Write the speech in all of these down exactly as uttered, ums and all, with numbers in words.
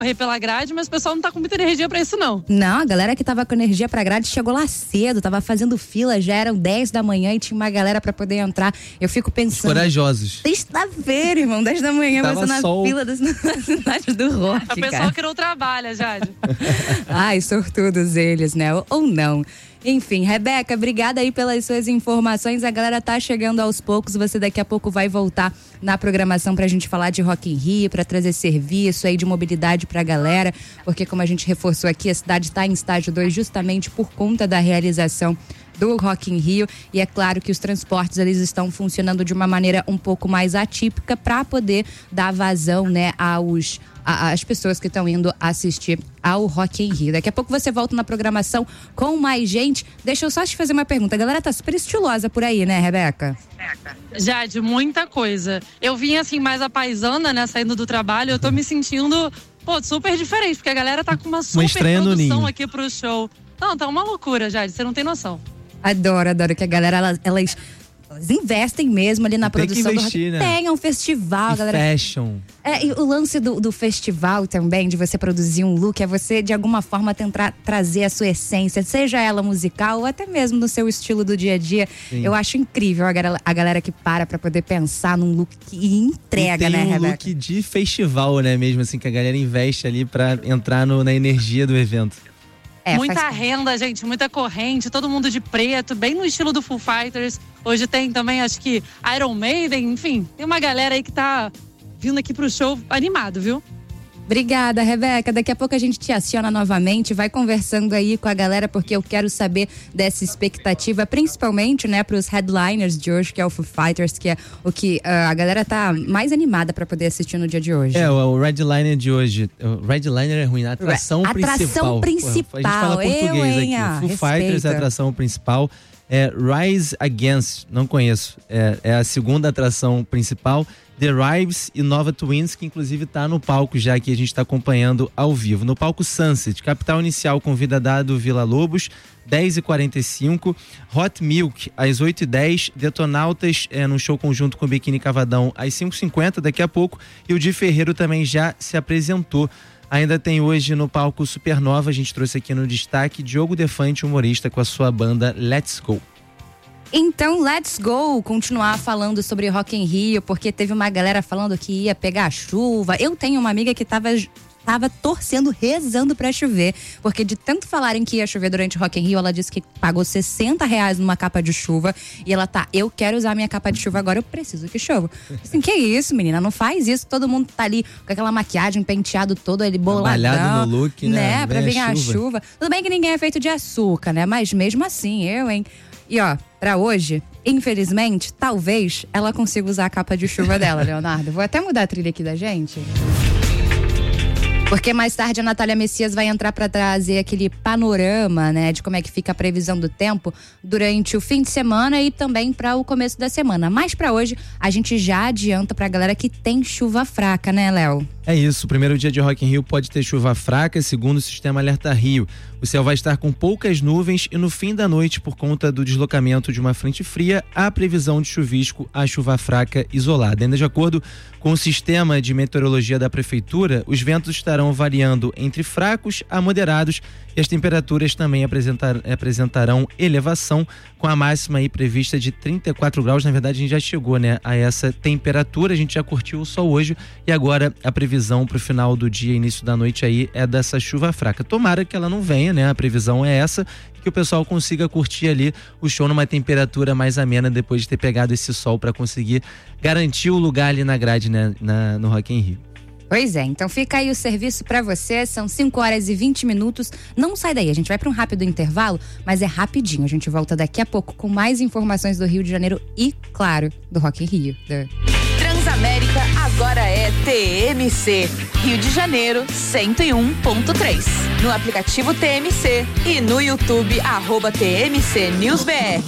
correr pela grade, mas o pessoal não tá com muita energia pra isso, não. Não, a galera que tava com energia pra grade chegou lá cedo, tava fazendo fila, já eram dez da manhã e tinha uma galera pra poder entrar. Eu fico pensando... Corajosos. Sexta-feira, irmão, dez da manhã, você na sol. fila da cidade do rock, O pessoal cara. que não trabalha, Jade. Ai, sortudos eles, né? Ou não. Enfim, Rebeca, obrigada aí pelas suas informações. A galera tá chegando aos poucos. Você daqui a pouco vai voltar na programação pra gente falar de Rock in Rio, pra trazer serviço aí de mobilidade pra galera. Porque, como a gente reforçou aqui, a cidade tá em estágio dois justamente por conta da realização do Rock in Rio, e é claro que os transportes eles estão funcionando de uma maneira um pouco mais atípica para poder dar vazão, né, aos a, as pessoas que estão indo assistir ao Rock in Rio. Daqui a pouco você volta na programação com mais gente. Deixa eu só te fazer uma pergunta. A galera tá super estilosa por aí, né, Rebeca? Jade, muita coisa. Eu vim assim mais apaisana, né, saindo do trabalho. Eu tô me sentindo, pô, super diferente, porque a galera tá com uma super produção aqui pro show. Não, tá uma loucura, Jade, você não tem noção. Adoro, adoro que a galera, elas, elas, elas investem mesmo ali na Tem produção que investir, do né? Tem um festival, E galera. fashion. É, e o lance do, do festival também, de você produzir um look, é você, de alguma forma, tentar trazer a sua essência, seja ela musical ou até mesmo no seu estilo do dia a dia. Sim. Eu acho incrível a galera, a galera que para pra poder pensar num look e entrega, e tem né, um Rebeca? look de festival, né, mesmo assim, que a galera investe ali pra entrar no, na energia do evento. É, muita renda, gente, muita corrente, todo mundo de preto, bem no estilo do Foo Fighters. Hoje tem também, acho que, Iron Maiden, enfim, tem uma galera aí que tá vindo aqui pro show animado, viu? Obrigada, Rebeca. Daqui a pouco a gente te aciona novamente, vai conversando aí com a galera, porque eu quero saber dessa expectativa, principalmente, né, pros headliners de hoje, que é o Foo Fighters, que é o que uh, a galera tá mais animada pra poder assistir no dia de hoje. É, o, o Redliner de hoje. O Redliner é ruim, a atração Re- principal. Atração principal. Pô, a gente fala português eu, hein, aqui. ah, Foo respeita. Fighters é a atração principal. É Rise Against, não conheço. É, é a segunda atração principal. The Rives e Nova Twins, que inclusive tá no palco já que a gente tá acompanhando ao vivo. No palco Sunset, Capital Inicial convida dado Vila Lobos, dez e quarenta e cinco. Hot Milk, às oito e dez. Detonautas, é, no show conjunto com Biquíni Cavadão, às cinco e cinquenta, daqui a pouco. E o Di Ferreiro também já se apresentou. Ainda tem hoje no palco Supernova, a gente trouxe aqui no destaque, Diogo Defante, humorista, com a sua banda Let's Go. Então, let's go continuar falando sobre Rock in Rio, porque teve uma galera falando que ia pegar chuva. Eu tenho uma amiga que tava, tava torcendo, rezando pra chover, porque de tanto falarem que ia chover durante Rock in Rio, ela disse que pagou sessenta reais numa capa de chuva, e ela tá, eu quero usar minha capa de chuva agora, eu preciso que chova. Assim, que isso, menina, não faz isso, todo mundo tá ali com aquela maquiagem, penteado todo, ele boladão. Trabalhado no look, né? Né, pra Vem vir a a chuva. chuva. Tudo bem que ninguém é feito de açúcar, né, mas mesmo assim, eu, hein. E ó, pra hoje, infelizmente, talvez ela consiga usar a capa de chuva dela, Leonardo. Vou até mudar a trilha aqui da gente. Porque mais tarde a Natália Messias vai entrar para trazer aquele panorama, né, de como é que fica a previsão do tempo durante o fim de semana e também para o começo da semana. Mas para hoje, a gente já adianta pra galera que tem chuva fraca, né, Léo? É isso, o primeiro dia de Rock in Rio pode ter chuva fraca, segundo o sistema Alerta Rio. O céu vai estar com poucas nuvens e no fim da noite, por conta do deslocamento de uma frente fria, há previsão de chuvisco a chuva fraca isolada. Ainda de acordo com o sistema de meteorologia da prefeitura, os ventos estarão variando entre fracos a moderados e as temperaturas também apresentar, apresentarão elevação, com a máxima aí prevista de trinta e quatro graus. Na verdade, a gente já chegou, né, a essa temperatura, a gente já curtiu o sol hoje e agora a previsão para o final do dia, início da noite aí, é dessa chuva fraca. Tomara que ela não venha, né? A previsão é essa, que o pessoal consiga curtir ali o show numa temperatura mais amena depois de ter pegado esse sol para conseguir garantir o lugar ali na grade, né, na, no Rock in Rio. Pois é, então fica aí o serviço pra você, são cinco horas e vinte minutos, não sai daí, a gente vai pra um rápido intervalo, mas é rapidinho, a gente volta daqui a pouco com mais informações do Rio de Janeiro e, claro, do Rock in Rio. Transamérica agora é T M C, Rio de Janeiro cento e um ponto três, no aplicativo T M C e no YouTube, arroba T M C News B R.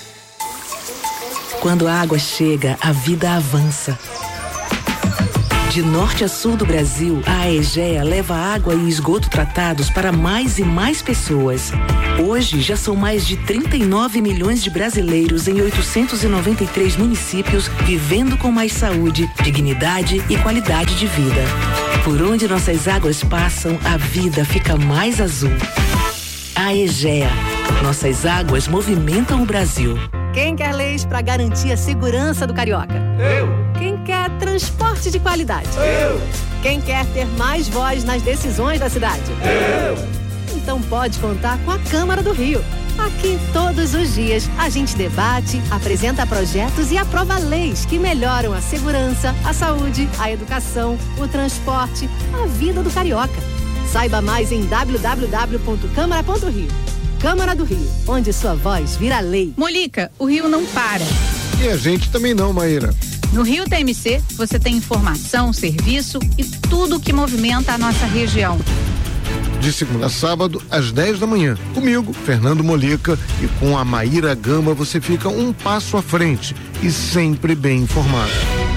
Quando a água chega, a vida avança. De norte a sul do Brasil, a Aegea leva água e esgoto tratados para mais e mais pessoas. Hoje, já são mais de trinta e nove milhões de brasileiros em oitocentos e noventa e três municípios vivendo com mais saúde, dignidade e qualidade de vida. Por onde nossas águas passam, a vida fica mais azul. Aegea. Nossas águas movimentam o Brasil. Quem quer leis para garantir a segurança do carioca? Eu. Quem quer transporte de qualidade? Eu. Quem quer ter mais voz nas decisões da cidade? Eu. Então pode contar com a Câmara do Rio. Aqui, todos os dias, a gente debate, apresenta projetos e aprova leis que melhoram a segurança, a saúde, a educação, o transporte, a vida do carioca. Saiba mais em w w w ponto câmara ponto rio. Câmara do Rio, onde sua voz vira lei. Molica, o Rio não para. E a gente também não, Maíra. No Rio T M C, você tem informação, serviço e tudo que movimenta a nossa região. De segunda a sábado, às dez da manhã. Comigo, Fernando Molica, e com a Maíra Gama você fica um passo à frente e sempre bem informado.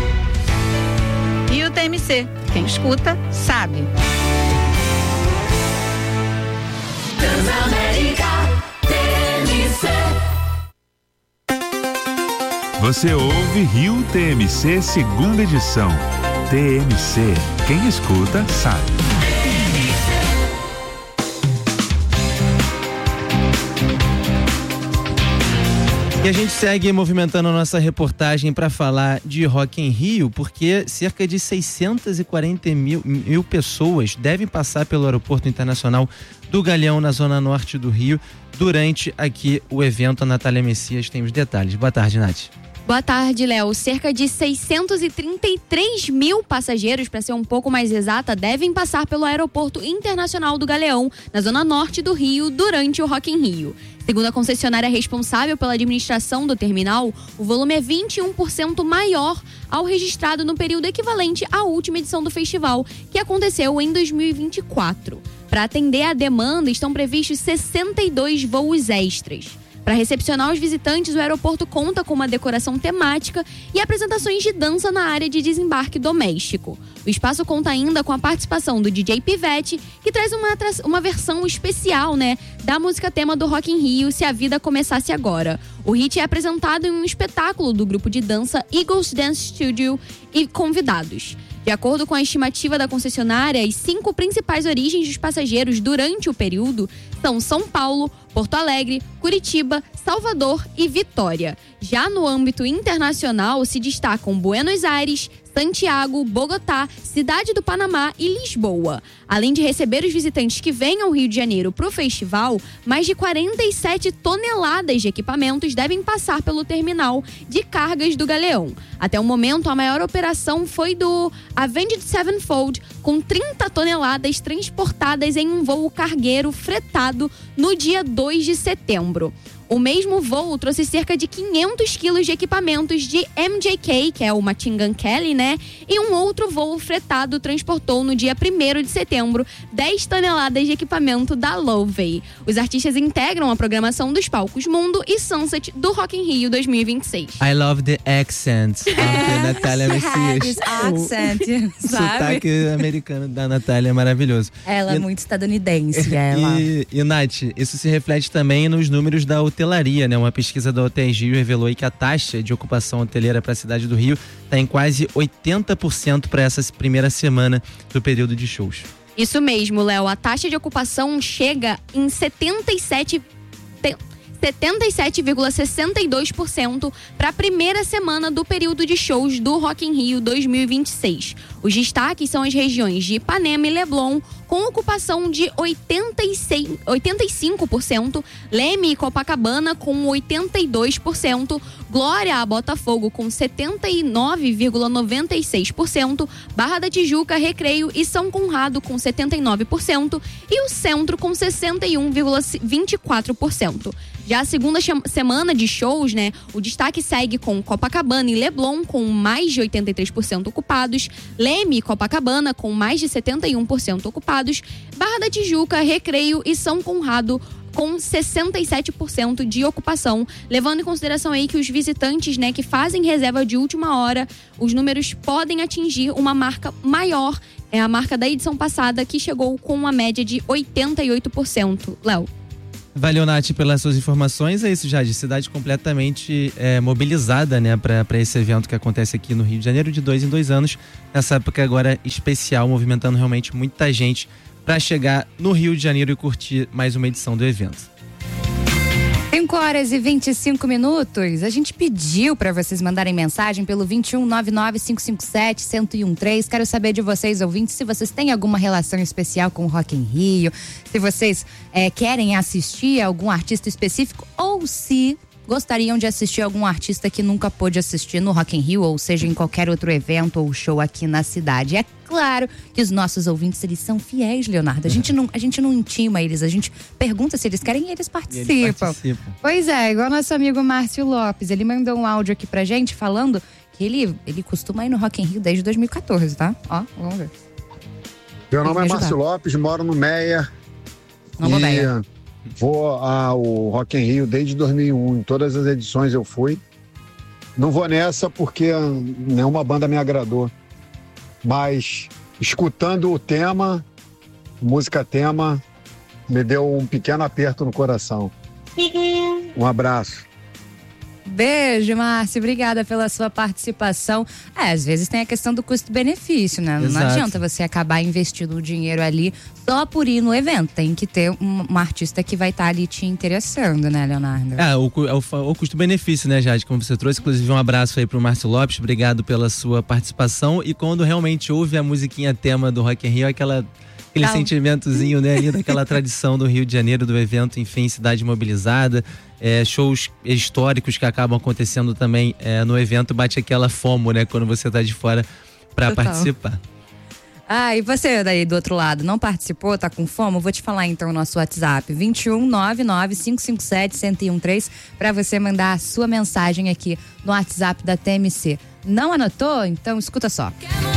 Rio T M C, quem escuta, sabe. Você ouve Rio T M C segunda edição. T M C, quem escuta sabe. E a gente segue movimentando a nossa reportagem para falar de Rock in Rio, porque cerca de seiscentas e quarenta mil, mil pessoas devem passar pelo Aeroporto Internacional do Galeão, na zona norte do Rio, durante aqui o evento. A Natália Messias tem os detalhes. Boa tarde, Nath. Boa tarde, Léo. Cerca de seiscentos e trinta e três mil passageiros, para ser um pouco mais exata, devem passar pelo Aeroporto Internacional do Galeão, na zona norte do Rio, durante o Rock in Rio. Segundo a concessionária responsável pela administração do terminal, o volume é vinte e um por cento maior ao registrado no período equivalente à última edição do festival, que aconteceu em dois mil e vinte e quatro. Para atender à demanda, estão previstos sessenta e dois voos extras. Para recepcionar os visitantes, o aeroporto conta com uma decoração temática e apresentações de dança na área de desembarque doméstico. O espaço conta ainda com a participação do D J Pivete, que traz uma, uma versão especial, né, da música tema do Rock in Rio, Se a Vida Começasse Agora. O hit é apresentado em um espetáculo do grupo de dança Eagles Dance Studio e convidados. De acordo com a estimativa da concessionária, as cinco principais origens dos passageiros durante o período são São Paulo, Porto Alegre, Curitiba, Salvador e Vitória. Já no âmbito internacional se destacam Buenos Aires, Santiago, Bogotá, Cidade do Panamá e Lisboa. Além de receber os visitantes que vêm ao Rio de Janeiro para o festival, mais de quarenta e sete toneladas de equipamentos devem passar pelo terminal de cargas do Galeão. Até o momento, a maior operação foi do Avenged Sevenfold, com trinta toneladas transportadas em um voo cargueiro fretado no dia dois de setembro. O mesmo voo trouxe cerca de quinhentos quilos de equipamentos de M J K, que é o Machine Gun Kelly, né? E um outro voo fretado transportou no dia primeiro de setembro dez toneladas de equipamento da Louvey. Os artistas integram a programação dos palcos Mundo e Sunset do Rock in Rio dois mil e vinte e seis. I love the accent. É, Natália Messias. accent, o sotaque americano da Natália é maravilhoso. Ela é e, muito estadunidense, ela. E, e, Nath, isso se reflete também nos números da hotelaria, né? Uma pesquisa da Hotéis Rio revelou aí que a taxa de ocupação hoteleira para a cidade do Rio está em quase oitenta por cento para essa primeira semana do período de shows. Isso mesmo, Léo. A taxa de ocupação chega em setenta e sete vírgula sessenta e dois por cento para a primeira semana do período de shows do Rock in Rio dois mil e vinte e seis. Os destaques são as regiões de Ipanema e Leblon, com ocupação de oitenta e seis, oitenta e cinco por cento, Leme e Copacabana com oitenta e dois por cento, Glória a Botafogo com setenta e nove vírgula noventa e seis por cento, Barra da Tijuca, Recreio e São Conrado com setenta e nove por cento e o Centro com sessenta e um vírgula vinte e quatro por cento. Já a segunda semana de shows, né, o destaque segue com Copacabana e Leblon com mais de oitenta e três por cento ocupados, Leme e Copacabana com mais de setenta e um por cento ocupados, Barra da Tijuca, Recreio e São Conrado com sessenta e sete por cento de ocupação, levando em consideração aí que os visitantes, né, que fazem reserva de última hora, os números podem atingir uma marca maior, é a marca da edição passada, que chegou com uma média de oitenta e oito por cento. Léo. Valeu, Nath, pelas suas informações. É isso, Jade. Cidade completamente é, mobilizada, né, para esse evento que acontece aqui no Rio de Janeiro de dois em dois anos. Nessa época agora especial, movimentando realmente muita gente para chegar no Rio de Janeiro e curtir mais uma edição do evento. cinco horas e vinte e cinco minutos. A gente pediu para vocês mandarem mensagem pelo vinte e um, nove nove, cinco cinco sete, um zero um três. Quero saber de vocês, ouvintes, se vocês têm alguma relação especial com o Rock in Rio, se vocês é, querem assistir algum artista específico ou se gostariam de assistir algum artista que nunca pôde assistir no Rock in Rio, ou seja, em qualquer outro evento ou show aqui na cidade. É claro que os nossos ouvintes, eles são fiéis, Leonardo. A gente não, a gente não intima eles, a gente pergunta se eles querem e eles participam. E eles participam. Pois é, igual nosso amigo Márcio Lopes, ele mandou um áudio aqui pra gente falando que ele, ele costuma ir no Rock in Rio desde dois mil e quatorze, tá? Ó, vamos ver. Meu nome é Márcio Lopes, moro no Meia. Nova e Meia. Vou ao Rock in Rio desde dois mil e um, em todas as edições eu fui. Não vou nessa porque nenhuma banda me agradou. Mas escutando o tema, música tema, me deu um pequeno aperto no coração. Um abraço. Beijo, Márcio. Obrigada pela sua participação. É, às vezes tem a questão do custo-benefício, né? Exato. Não adianta você acabar investindo o dinheiro ali só por ir no evento. Tem que ter um, um artista que vai estar tá ali te interessando, né, Leonardo? É, o, o, o custo-benefício, né, Jade? Como você trouxe, inclusive um abraço aí pro Márcio Lopes. Obrigado pela sua participação. E quando realmente ouve a musiquinha tema do Rock in Rio, aquela... Aquele Não. sentimentozinho, né, ali daquela tradição do Rio de Janeiro, do evento, enfim, cidade mobilizada, é, shows históricos que acabam acontecendo também é, no evento, bate aquela fomo, né, quando você tá de fora para participar. Ah, e você daí do outro lado, não participou, tá com fome? Vou te falar então o nosso WhatsApp, vinte e um, nove nove, cinco cinco sete, um zero um três, para você mandar a sua mensagem aqui no WhatsApp da T M C. Não anotou? Então escuta só.